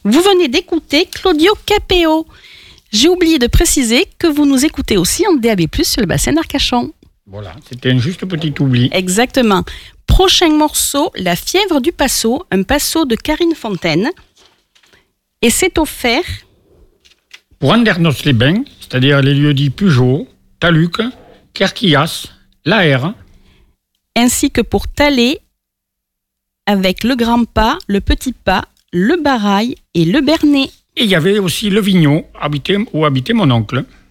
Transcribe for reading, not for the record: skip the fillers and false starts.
Vous venez d'écouter Claudio Capéo. J'ai oublié de préciser que vous nous écoutez aussi en DAB+, sur le bassin d'Arcachon. Voilà, c'était un juste petit oubli. Exactement. Prochain morceau, La fièvre du Passo, un passo de Karine Fontaine. Et c'est offert Pour Andernos-les-Bains, c'est-à-dire les lieux-dits Pujot, Taluc, Kerquias, Laer, ainsi que pour Talé, avec le Grand Pas, le Petit Pas, le Barail et le Bernay. Et il y avait aussi le Vignon, où habitait mon oncle.